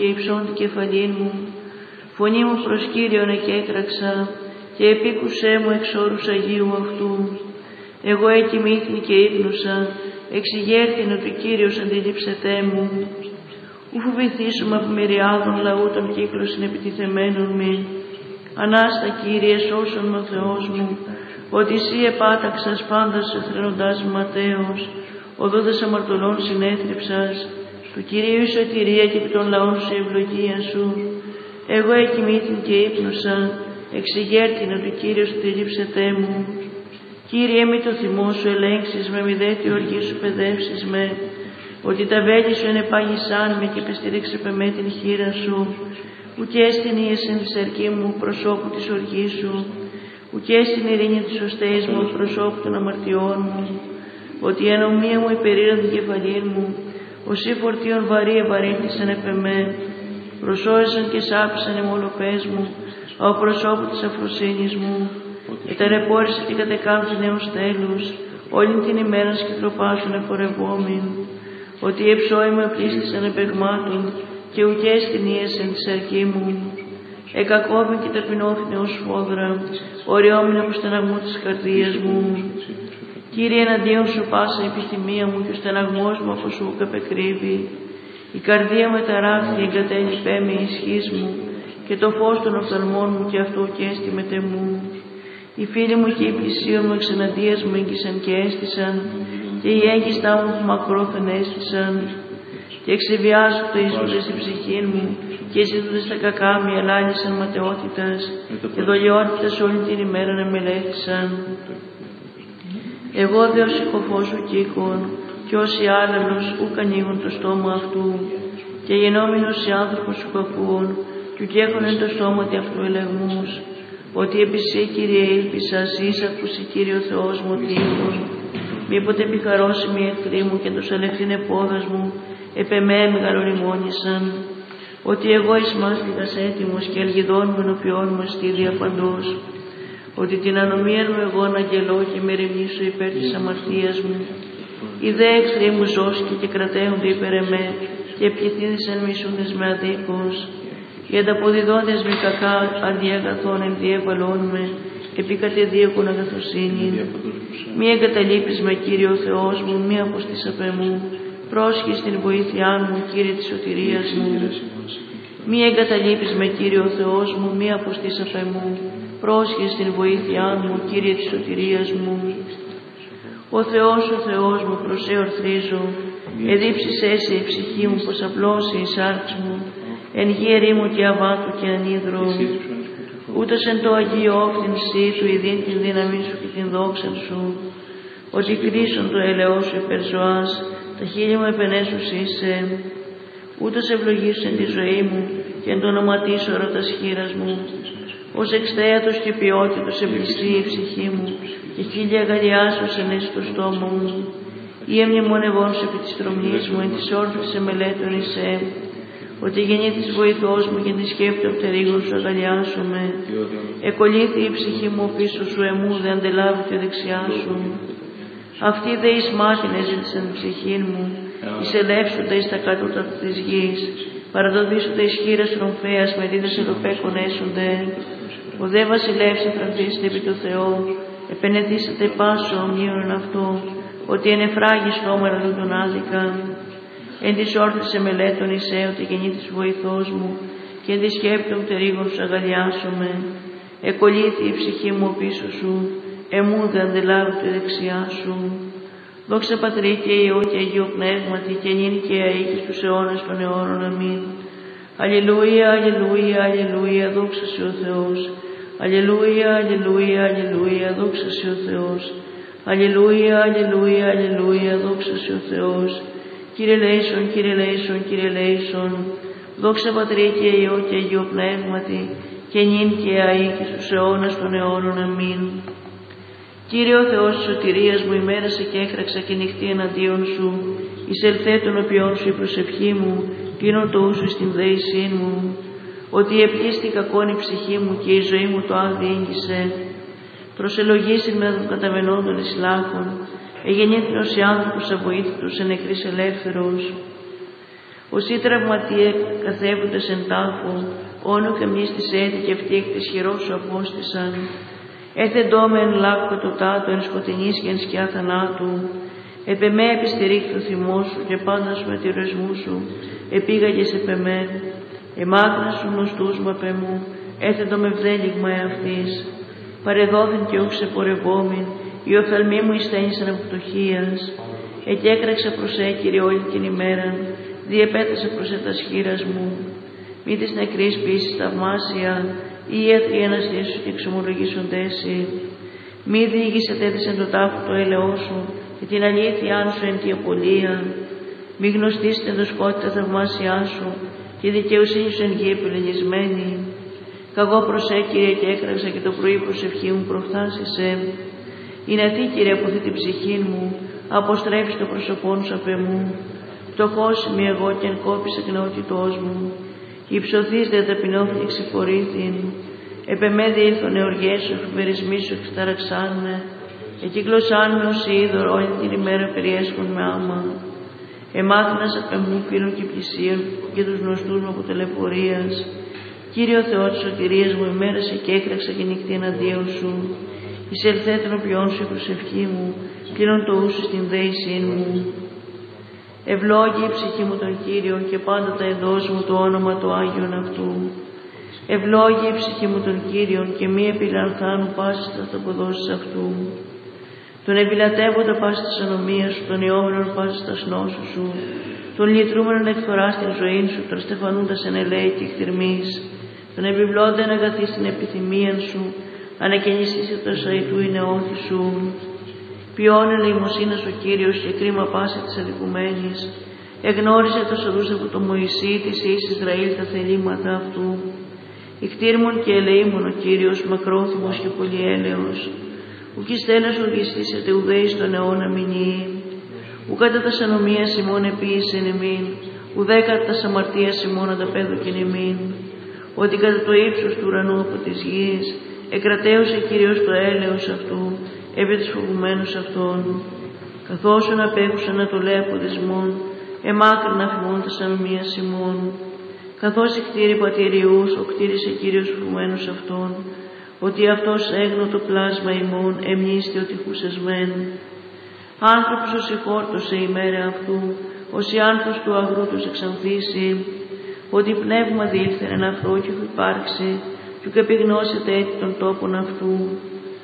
και υψών την κεφαλήν μου. Φωνή μου προς Κύριον εκέκραξα και επίκουσέ μου εξ όρους Αγίου αυτού. Εγώ εκοιμήθην και ύπνουσα, εξηγέρθην ότι Κύριος αντιλήψετέ μου. Ου φοβηθήσουμε από μυριάδων λαού των κύκλων συνεπιτιθεμένων μη. Ανάστα, Κύριε, σώσον με ο Θεός μου, ότι Εσύ επάταξας πάντας εθρενοντάς ματέως, οδόντας αμαρτωλών συνέθρυψας, του Κυρίου η σωτηρία και επί των λαών σου η ευλογία σου. Εγώ εκοιμήθην και ύπνουσα, εξηγέρθην ότι Κύριος αντιλήψετέ μου. Κύριε, μη το θυμό σου ελέγξεις με, μη δε τη οργή σου παιδεύσεις με, ότι τα βέλη σου ενεπάγησάν με και επεστήριξε με την χείρα σου, ουκέ στην ίεσεν της αρκή μου προσώπου της οργής σου, ουκέ στην ειρήνη της σωστέης μου προσώπου των αμαρτιών μου, ότι η ανομία μου υπερήραν την κεφαλήν μου, όσοι φορτίων βαρύ ευαρύνθησαν επ' εμέ, προσώρισαν και σάπησαν οι μολοπές μου, από προσώπου της αφροσύνης μου, εταρεπόρησε και κατεκάμψε νέους τέλους, όλη την ημέρα σκητροπάσουν εφορευόμην, ότι οι εψόοι μου επλήστησαν επεγμάτων και ουκέ στην ίεσεν της αρκή μου. Εκακόβην και ταπεινώθην ως φόδρα, οριόμην από στεναγμού της καρδίας μου. Κύριε, εναντίον σου πάσα επιθυμία μου και ο στεναγμός μου από σου καπεκρύβει. Η καρδία με ταράχθη εγκατέλειπέ με η ισχύς μου και το φως των οφθαλμών μου και αυτό και έστι μετεμού. Οι φίλοι μου και οι πλησίων μου εξεναντίας μου έγκυσαν και έστησαν και οι έγκυστά μου μακρόφεν έστησαν και εξεβιάζουν το Ιησούδες στην ψυχή μου και ζητούνται στα κακά μη ελάλησαν ματαιότητας και δολιότητας όλη την ημέρα να μελέθησαν. Εγώ δε ως ηχοφός σου κύκον και όσοι άλλαλος ουκ ανοίγουν το στόμα αυτού και γενόμενος οι άνθρωπος σου κακούων κι ουκ έχωνεν το στόμα αυτού ελεγμούς, ότι επί σύ, Κύριε, ήλπισα, εις ακούσι, Κύριε ο Θεός μου, τύχων, μήποτε επιχαρώσιμοι οι εχθροί μου και τους αλεχθήν επόδας μου, επ' εμέ μεγαλοριμόνησαν, ότι εγώ εις μάστιγας έτοιμος και ελγιδών μου ενωπιών μου εστίδια παντός, ότι την ανομία μου εγώ αναγγελώ και με ρεμνήσω υπέρ της αμαρτίας μου. Οι δε εχθροί μου ζώσκοι και κρατέονται υπέρ εμέ και επιθύδησαν μισούντες με αδίκως. Οι ανταποδιδόντες με κακά αντιαγαθών ενδιέβαλών με, επί κατεδίωκον αγαθοσύνη. Μη εγκαταλείπεις με, Κύριε ο Θεός μου, μη αποστείς απ' εμού. Πρόσχη στην βοήθειά μου, Κύριε της σωτηρίας μου. Μη εγκαταλείπεις με, Κύριε ο Θεός μου, μη αποστείς απ' εμού. Πρόσχη στην βοήθειά μου, Κύριε της σωτηρίας μου. Ο Θεός μου, προς σε ορθρίζω. Εδίψησέ σε η ψυχή μου, πως απλώσει η σάρξ μου. Εν γη ερήμου και αβάτου και ανίδρο. Ούτως εν το Αγίο όφθην σύ του ειδήν την δύναμή σου και την δόξα σου. Ότι κρίσον το ελαιό σου υπέρ ζωάς, τα χείλη μου επενέσους είσαι. Ούτως ευλογήσεν τη ζωή μου και εν το ονοματίσω ρωτας χείρας μου. Ως εξθέατος και ποιότητος εμπληστεί η ψυχή μου και χίλια αγαλιάσεως ενέσει το στόμα μου. Ή εμνημονευών επί της τρομνής μου, εν της όρθρης εμελέτων εισέ. Ότι γεννήθης βοηθός μου και τη σκέπτω πτερίγων σου αγαλιάσομαι. Εκολύθη η ψυχή μου πίσω σου εμού, δε αντελάβει τη δεξιά σου. Αυτοί δε εις μάτιν έζητησαν την ψυχή μου, εις ελεύσονται εις τα κάτωτα της γης, παραδοδίσονται εις χείρας τρομφέας, με δίδες ελοπέκον έσονται. Ο δε βασιλεύς εφρανθήσετε επί το Θεό, επενεθήσατε πάσο ομοίων αυτό, ότι εν Εφράγης νόμερα τον άδικα. Εν της όρθης εμελέτων εισέ, ότι γεννήθης βοηθός μου, και εν της σκέπτων πτερίγων σου αγαλιάσομαι. Εκολύθη η ψυχή μου πίσω σου, εμού δε αντελάβει τη δεξιά σου. Δόξα Πατρί και Υιό και Αγίου Πνεύματι, και νυν και αεί και στους αιώνας των αιώνων. Αμήν. Αλληλούια, αλληλούια, αλληλούια, δόξα σε ο Θεός. Αλληλούια, αλληλούια, αλληλούια, δόξα σε ο Θεός. Αλληλούια, αλληλούια, αλληλούια, δόξα σε ο Θεός. Κύριε λέησον, Κύριε λέησον, Κύριε λέησον. Δόξα Πατρί και Υιό και Αγίου Πνεύματι, και νυν και αεί και στους αιώνας των αιώνων. Αμήν. Κύριε ο Θεός της σωτηρίας μου, ημέρασε και έκραξα και νυχτή εναντίον σου. Εισελθέ των οποίων σου η προσευχή μου, κλείνω το ούσου στην δέησή μου. Ότι επλήστη κακόν η ψυχή μου και η ζωή μου το άδει ήγγισε. Προσελογήσει με των καταβενόντων εις λάχων, εγεννήθηνος οι άνθρωπος αβοήθητος εν νεκρής ελεύθερος. Όσοι τραυματίε καθέβοντες εν τάφο, όνο και μνης της έθη και αυτή εκ της χειρός σου απόστησαν. Έθεντό με εν λάκκο το τάτο, εν σκοτεινής και εν σκιά θανάτου. Επεμέ επιστηρίχθη το θυμό σου και πάντα σου με τη ρεσμού σου, επήγαγες επεμέ. Εμάκρυνε σου γνωστούς μου απ' εμού, έθεντο με βδέλιγμα εαυτής. Παρεδόθην και ούξε πορευόμην, οι οφθαλμοί μου εισθένησαν από πτωχίας. Εκέκραξε προς Κύριε όλη την ημέραν, διεπέτασε προς τα σχήρας μου. Μη της νεκρής πίσης θαυμάσια, οι ιατροί αναστήσου και εξομολογήσοντέσι. Μη διήγησε τέτησεν το τάφο το έλεό σου, και την αλήθειά σου εν τη απολία. Μη γνωστήσετε το σκότη τα θαυμάσια σου, και η δικαιοσύνη σου εν γη επιλεγισμένη. Καγώ προσέ, Κύριε, και έκραξα και το πρωί προσευχή μου προφθάσισε. Είναι αυτή, Κύριε, αποθεί την ψυχή μου, αποστρέψει το πρόσωπόν σου απ' εμού. Φτωχός είμαι εγώ και εν κόπης εκνεότητός μου. Υψωθείς δε ταπεινώθη εξηφορήθην. Επεμέδι ήλθον εωργές σου, εφηβερισμοί σου εξταραξάνε. Εκυκλωσάν με ως είδωρ όλη την ημέρα περιέσχον με άμα. Εμάθηνας απ' εμού φίλων και πλησίων και τους γνωστούς μου από τελεπορίας. Κύριε ο Θεός της σωτηρίας μου, ημέρασε και έκραξα και νυχτή εναντίον σου. Εισελθέ των οποιών σου η προσευχή μου, πλήρων το ούσου στην δέησή μου. Ευλόγη η ψυχή μου τον Κύριο και πάντα τα εδώς μου το όνομα του Άγιον αυτού. Ευλόγη η ψυχή μου τον Κύριον και μη επιλανθάνου πάσης τα αποδόσεις αυτού. Τον επιλατεύοντα πάσης της ανομίας σου, τον ιόμενον πάσης τα νόσου σου, τον λυτρούμενον εκφορά στην ζωή σου, τον στεφανούντας εν ελέη και εκτιρμής, τον επιβλώντα εν αγαθή στην επιθυμία σου, ανακαινιστήσει το σαϊτού η νεώθη σου. Ποιόν ελεημοσύνας ο Κύριος και κρίμα πάσα της αδικουμένης. Εγνώρισε τους οδούς από το Μωυσή της εις Ισραήλ τα θελήματα αυτού. Ικτήρμον και ελεήμον ο Κύριος, μακρόθυμος και πολυέλεος. Ουκ εις τέλος οργιστήσετε ουδέη στον αιώνα μηνύει. Ου κατά τας ανομίας ημών επίησεν εμήν, ουδέ κατά τας αμαρτίας ημών ανταπέδωκεν εμήν. Ότι κατά το ύψος του ουρανού από της γης, εκρατέωσε Κύριος το έλεος αυτού, επί τους φοβουμένους αυτών. Καθώς απέχουσαν να το λέει από δεσμών, εμάκρυνα φημών τας ανομίας ημών. Καθώς εκτήρη πατηριούς, ο κτήρισε Κύριος φοβουμένους αυτών, ότι αυτός έγνω το πλάσμα ημών, εμνίστη ότι χουσεσμέν. Άνθρωπος ως ηχόρτωσε η μέρα αυτού, ως η άνθος του αγρού τους εξανθήσει, ότι πνεύμα διήλθεν εν αυτό και έχω υπάρξει, και ουκ επιγνώσετε έτη των τόπων αυτού.